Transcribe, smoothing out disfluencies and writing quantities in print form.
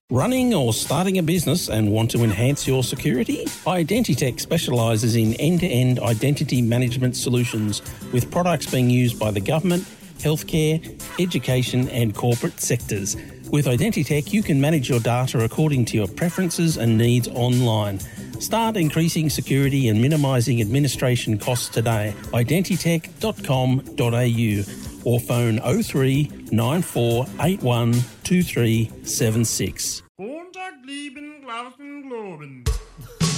Running or starting a business and want to enhance your security? Identitech specialises in end-to-end identity management solutions with products being used by the government, healthcare, education and corporate sectors. With Identitech, you can manage your data according to your preferences and needs online. Start increasing security and minimising administration costs today. Identitech.com.au or phone 03 9481 2376. Montag lieben Glauben.